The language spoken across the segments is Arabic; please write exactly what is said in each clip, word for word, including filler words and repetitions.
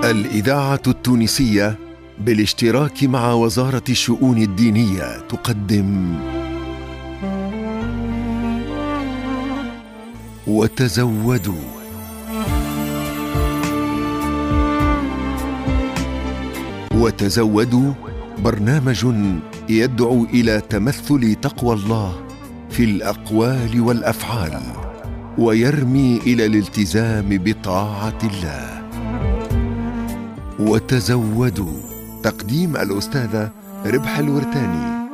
الإذاعة التونسية بالاشتراك مع وزارة الشؤون الدينية تقدم وتزودوا. وتزودوا برنامج يدعو إلى تمثل تقوى الله في الأقوال والأفعال، ويرمي إلى الالتزام بطاعة الله. وتزودوا، تقديم الأستاذة ربح الورتاني.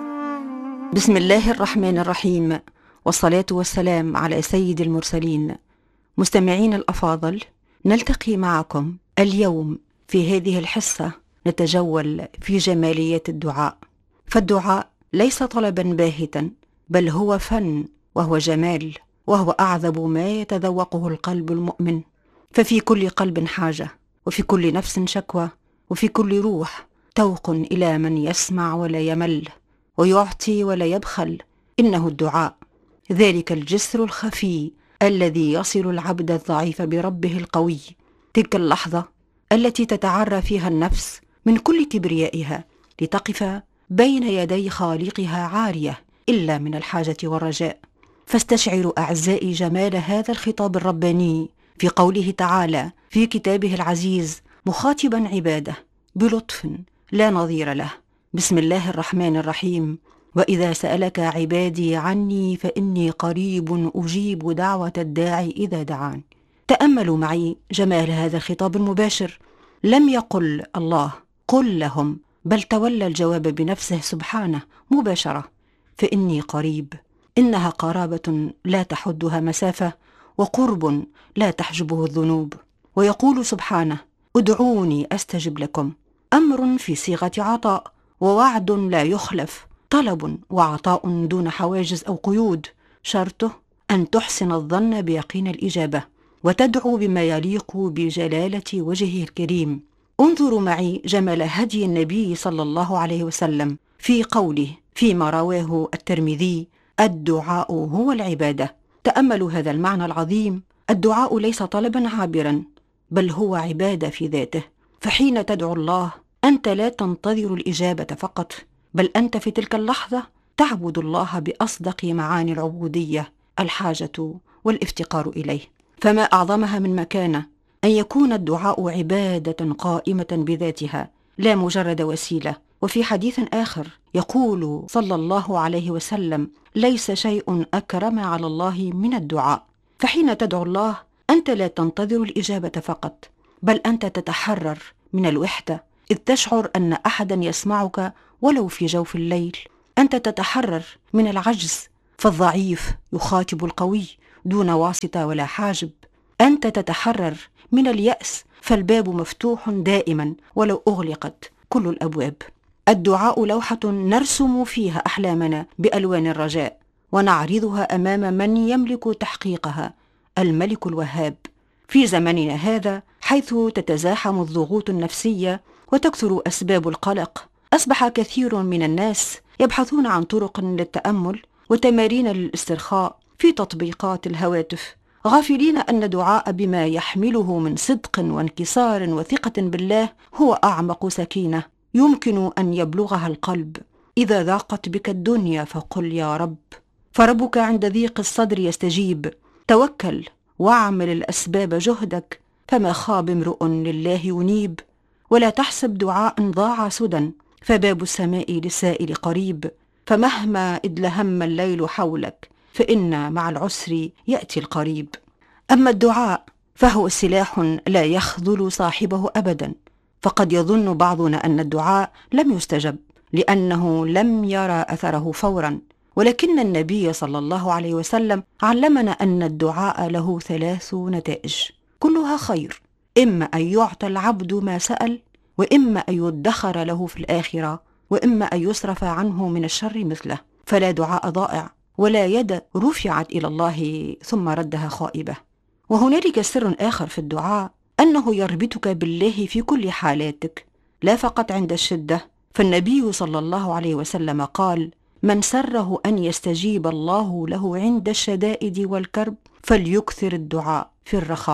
بسم الله الرحمن الرحيم، والصلاة والسلام على سيد المرسلين. مستمعين الأفاضل، نلتقي معكم اليوم في هذه الحصة نتجول في جمالية الدعاء. فالدعاء ليس طلبا باهتا، بل هو فن، وهو جمال، وهو أعذب ما يتذوقه القلب المؤمن. ففي كل قلب حاجة، وفي كل نفس شكوى، وفي كل روح توق إلى من يسمع ولا يمل، ويعطي ولا يبخل. إنه الدعاء، ذلك الجسر الخفي الذي يصل العبد الضعيف بربه القوي. تلك اللحظة التي تتعرى فيها النفس من كل كبريائها لتقف بين يدي خالقها عارية إلا من الحاجة والرجاء. فاستشعروا أعزائي جمال هذا الخطاب الرباني في قوله تعالى في كتابه العزيز، مخاطبا عباده بلطف لا نظير له. بسم الله الرحمن الرحيم: وإذا سألك عبادي عني فإني قريب أجيب دعوة الداعي إذا دعان. تأملوا معي جمال هذا الخطاب المباشر. لم يقل الله قل لهم، بل تولى الجواب بنفسه سبحانه مباشرة: فإني قريب. إنها قرابة لا تحدها مسافة، وقرب لا تحجبه الذنوب. ويقول سبحانه: ادعوني أستجب لكم. أمر في صيغة عطاء، ووعد لا يخلف، طلب وعطاء دون حواجز أو قيود. شرطه أن تحسن الظن بيقين الإجابة، وتدعو بما يليق بجلالة وجهه الكريم. انظروا معي جمال هدي النبي صلى الله عليه وسلم في قوله فيما رواه الترمذي: الدعاء هو العبادة. تأملوا هذا المعنى العظيم. الدعاء ليس طلبا عابرا، بل هو عبادة في ذاته. فحين تدعو الله أنت لا تنتظر الإجابة فقط، بل أنت في تلك اللحظة تعبد الله بأصدق معاني العبودية، الحاجة والافتقار إليه. فما أعظمها من مكانة أن يكون الدعاء عبادة قائمة بذاتها، لا مجرد وسيلة. وفي حديث آخر يقول صلى الله عليه وسلم: ليس شيء أكرم على الله من الدعاء. فحين تدعو الله أنت لا تنتظر الإجابة فقط، بل أنت تتحرر من الوحدة، إذ تشعر أن أحدا يسمعك ولو في جوف الليل. أنت تتحرر من العجز، فالضعيف يخاطب القوي دون واسطة ولا حاجب. أنت تتحرر من اليأس، فالباب مفتوح دائما ولو أغلقت كل الأبواب. الدعاء لوحة نرسم فيها أحلامنا بألوان الرجاء، ونعرضها أمام من يملك تحقيقها، الملك الوهاب. في زمننا هذا حيث تتزاحم الضغوط النفسية وتكثر أسباب القلق، أصبح كثير من الناس يبحثون عن طرق للتأمل وتمارين للاسترخاء في تطبيقات الهواتف، غافلين أن الدعاء بما يحمله من صدق وانكسار وثقة بالله هو أعمق سكينة يمكن أن يبلغها القلب. إذا ضاقت بك الدنيا فقل يا رب، فربك عند ضيق الصدر يستجيب. توكل واعمل الأسباب جهدك، فما خاب امرؤ لله ينيب. ولا تحسب دعاء ضاع سدى، فباب السماء للسائل قريب. فمهما إذ لهم الليل حولك، فإن مع العسر يأتي القريب. أما الدعاء فهو سلاح لا يخذل صاحبه أبدا. فقد يظن بعضنا أن الدعاء لم يستجب لأنه لم يرى أثره فورا، ولكن النبي صلى الله عليه وسلم علمنا أن الدعاء له ثلاث نتائج كلها خير: إما أن يعطى العبد ما سأل، وإما أن يدخر له في الآخرة، وإما أن يصرف عنه من الشر مثله. فلا دعاء ضائع، ولا يد رفعت إلى الله ثم ردها خائبة. وهنالك سر آخر في الدعاء، أنه يربطك بالله في كل حالاتك، لا فقط عند الشدة. فالنبي صلى الله عليه وسلم قال: من سره أن يستجيب الله له عند الشدائد والكرب فليكثر الدعاء في الرخاء.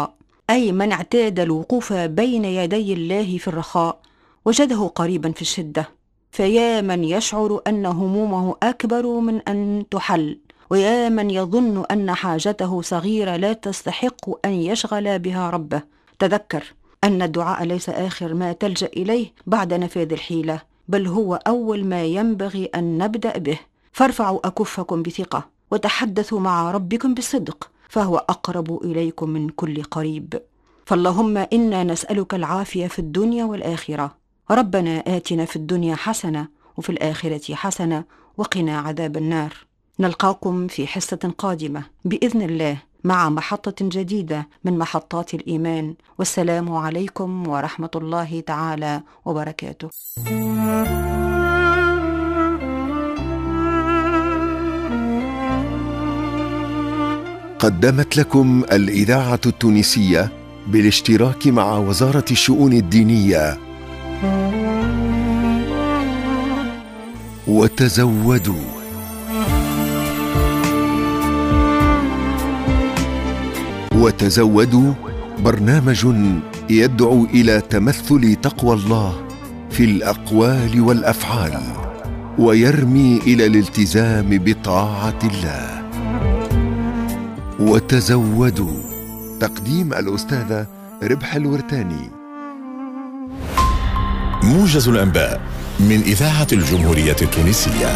أي من اعتاد الوقوف بين يدي الله في الرخاء وجده قريبا في الشدة. فيا من يشعر أن همومه أكبر من أن تحل، ويا من يظن أن حاجته صغيرة لا تستحق أن يشغل بها ربه، تذكر أن الدعاء ليس آخر ما تلجأ إليه بعد نفاذ الحيلة، بل هو أول ما ينبغي أن نبدأ به. فارفعوا أكفكم بثقة وتحدثوا مع ربكم بصدق، فهو أقرب إليكم من كل قريب. فاللهم إنا نسألك العافية في الدنيا والآخرة. ربنا آتنا في الدنيا حسنة وفي الآخرة حسنة وقنا عذاب النار. نلقاكم في حصة قادمة بإذن الله مع محطة جديدة من محطات الإيمان، والسلام عليكم ورحمة الله تعالى وبركاته. قدمت لكم الإذاعة التونسية بالاشتراك مع وزارة الشؤون الدينية وتزودوا. وتزودوا برنامج يدعو إلى تمثل تقوى الله في الأقوال والأفعال، ويرمي إلى الالتزام بطاعة الله. وتزودوا، تقديم الأستاذة ربح الورتاني. موجز الأنباء من إذاعة الجمهورية التونسية.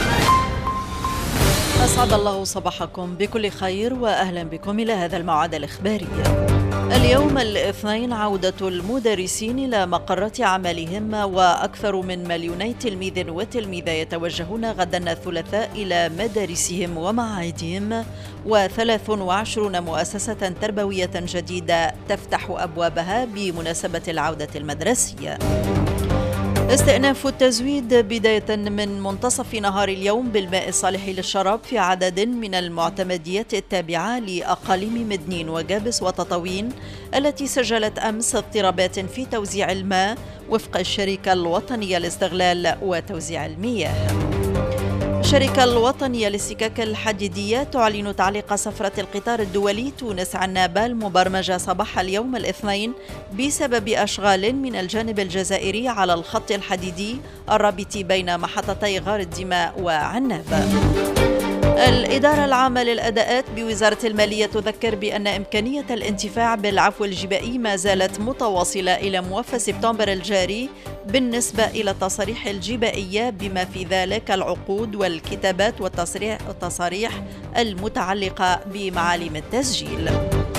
أسعد الله صباحكم بكل خير وأهلا بكم إلى هذا الموعد الإخباري. اليوم الاثنين عودة المدرسين إلى مقرات عملهم، وأكثر من مليوني تلميذ وتلميذة يتوجهون غدا الثلاثاء إلى مدارسهم ومعاهدهم، وثلاث وعشرون مؤسسة تربوية جديدة تفتح أبوابها بمناسبة العودة المدرسية. استئناف التزويد بداية من منتصف نهار اليوم بالماء الصالح للشراب في عدد من المعتمديات التابعة لأقاليم مدنين وجابس وتطاوين التي سجلت أمس اضطرابات في توزيع الماء وفق الشركة الوطنية لاستغلال وتوزيع المياه. الشركة الوطنية للسكك الحديدية تعلن تعليق سفرة القطار الدولي تونس عنابة المبرمجة صباح اليوم الاثنين بسبب أشغال من الجانب الجزائري على الخط الحديدي الرابط بين محطتي غار الدماء وعنابة. الإدارة العامة للأداءات بوزارة المالية تذكر بأن إمكانية الانتفاع بالعفو الجبائي ما زالت متواصلة إلى موافى سبتمبر الجاري بالنسبة إلى التصاريح الجبائية، بما في ذلك العقود والكتابات والتصاريح المتعلقة بمعالم التسجيل.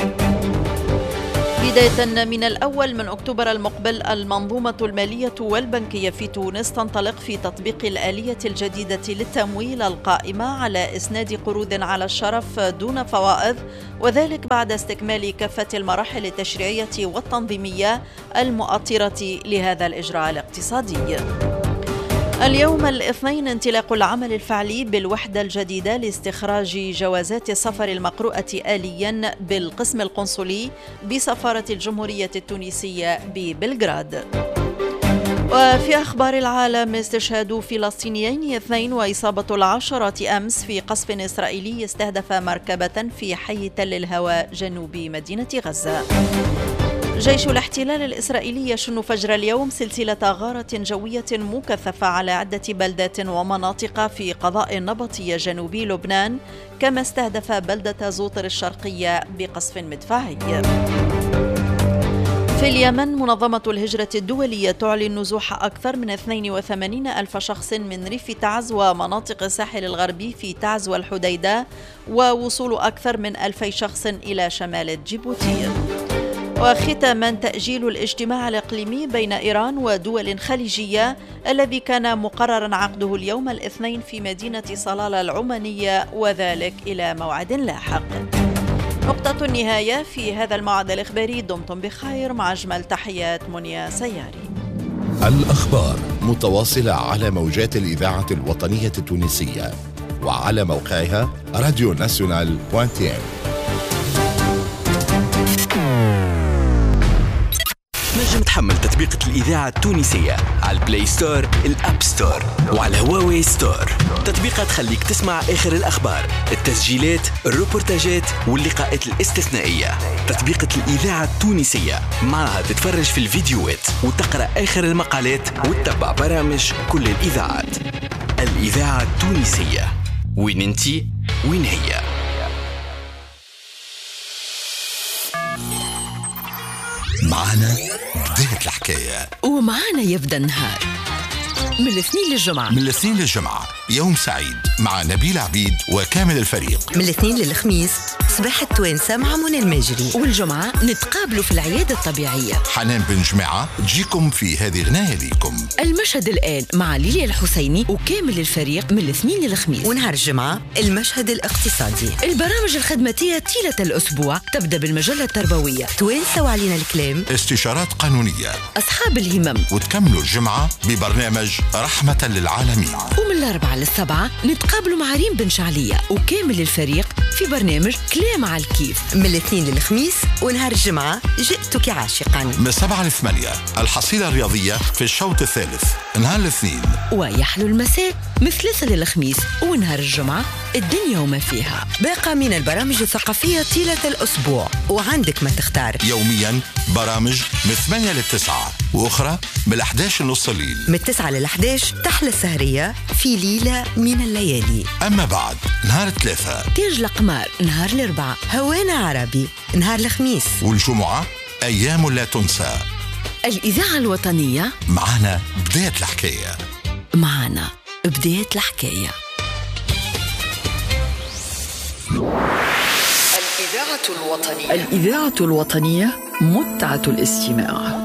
بداية من الأول من أكتوبر المقبل، المنظومة المالية والبنكية في تونس تنطلق في تطبيق الآلية الجديدة للتمويل القائمة على إسناد قروض على الشرف دون فوائد، وذلك بعد استكمال كافة المراحل التشريعية والتنظيمية المؤطرة لهذا الإجراء الاقتصادي. اليوم الاثنين انطلاق العمل الفعلي بالوحدة الجديدة لاستخراج جوازات السفر المقروءة آليا بالقسم القنصلي بسفارة الجمهورية التونسية ببلغراد. وفي أخبار العالم، استشهاد فلسطينيين اثنين وإصابة العشرات أمس في قصف إسرائيلي استهدف مركبة في حي تل الهوى جنوب مدينة غزة. جيش الاحتلال الإسرائيلي يشن فجر اليوم سلسلة غارة جوية مكثفة على عدة بلدات ومناطق في قضاء النبطية جنوبي لبنان، كما استهدف بلدة زوطر الشرقية بقصف مدفعي. في اليمن، منظمة الهجرة الدولية تعلن نزوح أكثر من اثنين وثمانين ألف شخص من ريف تعز ومناطق الساحل الغربي في تعز والحديدة، ووصول أكثر من ألفي شخص إلى شمال جيبوتي. وختاما، تأجيل الاجتماع الإقليمي بين إيران ودول خليجية الذي كان مقررا عقده اليوم الاثنين في مدينة صلالة العمانية، وذلك إلى موعد لاحق. نقطة النهاية في هذا الموعد الإخباري. دمتم بخير، مع أجمل تحيات منيا سياري. الأخبار متواصلة على موجات الإذاعة الوطنية التونسية وعلى موقعها راديو ناسيونال بوانتين. نجم تحمل تطبيق تطبيقة الإذاعة التونسية على البلاي ستور، الأب ستور، وعلى هواوي ستور. تطبيقات تخليك تسمع آخر الأخبار، التسجيلات، الروبورتاجات واللقاءات الاستثنائية. تطبيقة الإذاعة التونسية معها تتفرج في الفيديوهات وتقرأ آخر المقالات وتتبع برامج كل الإذاعات. الإذاعة التونسية، وين انتي وين هي. معنا بداية الحكاية، ومعنا يبدأ النهار من الاثنين للجمعة. من الاثنين للجمعة يوم سعيد مع نبيل عبيد وكامل الفريق. من الاثنين للخميس صباح التوانسة مع منى الماجري. والجمعة نتقابلوا في العيادة الطبيعية. حنان بن جماعة تجيكم في هذه غناية ليكم. المشهد الآن مع ليليا الحسيني وكامل الفريق من الاثنين للخميس. ونهار الجمعة المشهد الاقتصادي. البرامج الخدماتية طيلة الأسبوع تبدأ بالمجلة التربوية توانسة وعلينا الكلام، استشارات قانونية، أصحاب الهمم، وتكملوا الجمعة ببرنامج رحمة للعالمين. ومن الأربعة للسبعة نتقابلوا مع ريم بن شعلية وكامل الفريق في برنامج كلام على الكيف. من الاثنين للخميس ونهار الجمعة جئتك عاشقا. من سبعة لثمانية الحصيلة الرياضية في الشوط الثالث نهار الاثنين. ويحلو المساء من ثلاثة للخميس ونهار الجمعة الدنيا وما فيها. باقة من البرامج الثقافية طيلة الأسبوع وعندك ما تختار. يوميا برامج من ثمانية للتسعة وأخرى من الأحداش نص الليل. من التسعة للأحداش تحلى السهرية في ليلة من الليالي. أما بعد نهار الثلاثة تاج القمار نهار الأربعة، هوانا عربي نهار الخميس، والجمعة أيام لا تنسى. الإذاعة الوطنية معنا بداية الحكاية. معنا بداية الحكاية. الإذاعة الوطنية. الإذاعة الوطنية متعة الاستماع.